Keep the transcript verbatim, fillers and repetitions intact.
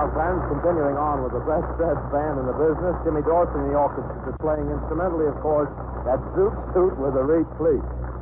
Now, friends, continuing on with the best dressed band in the business, Jimmy Dorsey and the Orchestra, playing instrumentally, of course, that Zoot Suit with a Reed Fleet.